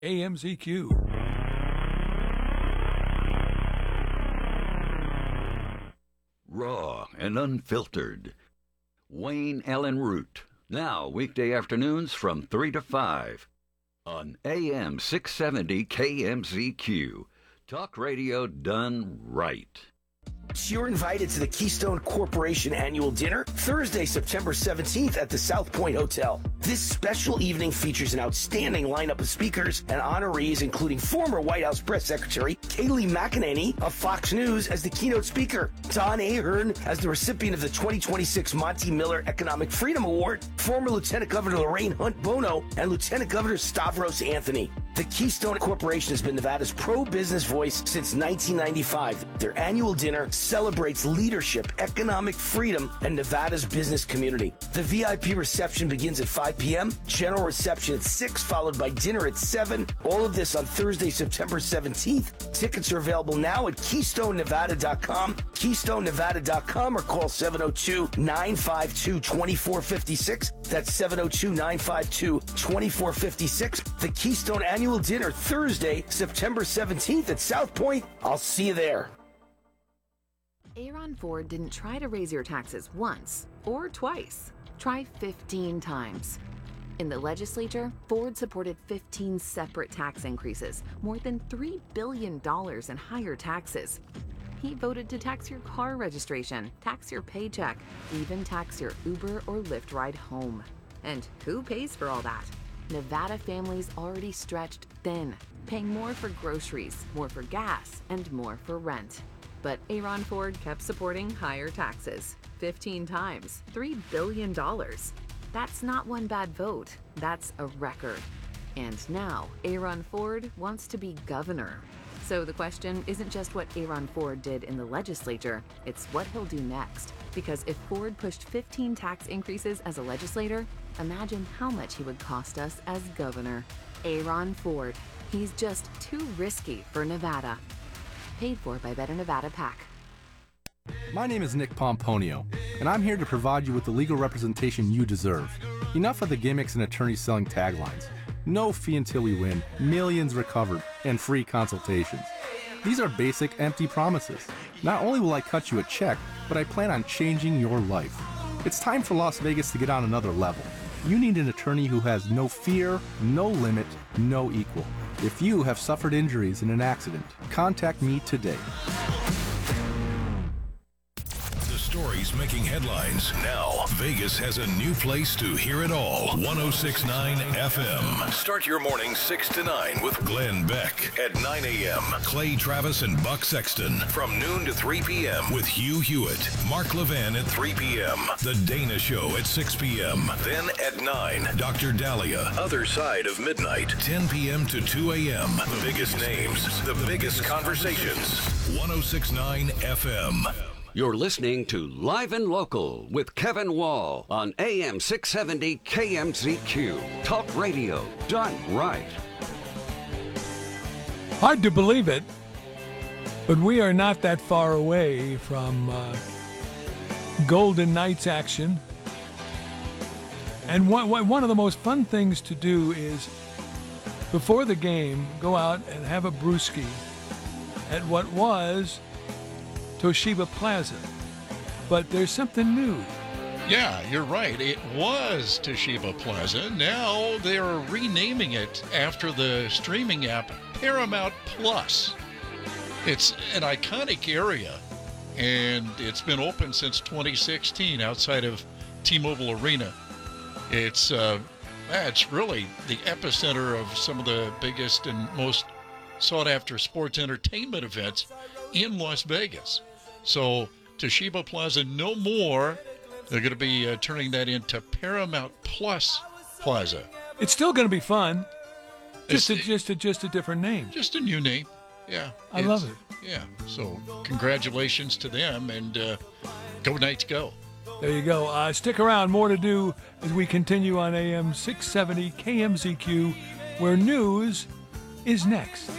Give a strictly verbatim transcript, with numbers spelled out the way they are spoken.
A M Z Q. Raw and unfiltered. Wayne Allen Root. Now, weekday afternoons from three to five on A M six seventy K M Z Q. Talk radio done right. You're invited to the Keystone Corporation annual dinner Thursday, September seventeenth at the South Point Hotel. This special evening features an outstanding lineup of speakers and honorees, including former White House Press Secretary Kayleigh McEnany of Fox News as the keynote speaker, Don Ahern as the recipient of the twenty twenty-six Monty Miller Economic Freedom Award, former Lieutenant Governor Lorraine Hunt Bono, and Lieutenant Governor Stavros Anthony. The Keystone Corporation has been Nevada's pro-business voice since nineteen ninety-five. Their annual dinner celebrates leadership, economic freedom, and Nevada's business community. The V I P reception begins at five p.m., general reception at six, followed by dinner at seven. All of this on Thursday, September seventeenth. Tickets are available now at keystone nevada dot com, keystone nevada dot com, or call seven oh two, nine five two, two four five six. That's seven oh two, nine five two, two four five six. The Keystone Annual Dinner, Thursday, September seventeenth at South Point. I'll see you there. Aaron Ford didn't try to raise your taxes once or twice. Try fifteen times. In the legislature, Ford supported fifteen separate tax increases, more than three billion dollars in higher taxes. He voted to tax your car registration, tax your paycheck, even tax your Uber or Lyft ride home. And who pays for all that? Nevada families already stretched thin, paying more for groceries, more for gas, and more for rent. But Aaron Ford kept supporting higher taxes, fifteen times, three billion dollars. That's not one bad vote, that's a record. And now, Aaron Ford wants to be governor. So the question isn't just what Aaron Ford did in the legislature, it's what he'll do next. Because if Ford pushed fifteen tax increases as a legislator, imagine how much he would cost us as governor. Aaron Ford. He's just too risky for Nevada. Paid for by Better Nevada PAC. My name is Nick Pomponio, and I'm here to provide you with the legal representation you deserve. Enough of the gimmicks and attorneys selling taglines. No fee until we win, millions recovered, and free consultations. These are basic, empty promises. Not only will I cut you a check, but I plan on changing your life. It's time for Las Vegas to get on another level. You need an attorney who has no fear, no limit, no equal. If you have suffered injuries in an accident, contact me today. Stories making headlines. Now, Vegas has a new place to hear it all. one oh six point nine F M. Start your morning six to nine with Glenn Beck at nine a.m. Clay Travis and Buck Sexton from noon to three p.m. with Hugh Hewitt. Mark Levan at three p.m. The Dana Show at six p.m. Then at nine, Doctor Dahlia. Other Side of Midnight, ten p.m. to two a.m. The biggest names, the biggest conversations. one oh six point nine F M. You're listening to Live and Local with Kevin Wall on A M six seventy K M Z Q. Talk radio done right. Hard to believe it, but we are not that far away from uh, Golden Knights action. And one, one of the most fun things to do is, before the game, go out and have a brewski at what was Toshiba Plaza. But there's something new. Yeah, you're right. It was Toshiba Plaza. Now they're renaming it after the streaming app Paramount Plus. It's an iconic area, and it's been open since twenty sixteen outside of T-Mobile Arena. It's, uh, it's really the epicenter of some of the biggest and most sought-after sports entertainment events in Las Vegas. So Toshiba Plaza, no more. They're going to be uh, turning that into Paramount Plus Plaza. It's still going to be fun. Just a, It's- just a, just a different name. Just a new name. Yeah. I it's- love it. Yeah. So congratulations to them, and uh, go Knights go. There you go. Uh, stick around. More to do as we continue on A M six seventy K M Z Q, where news is next.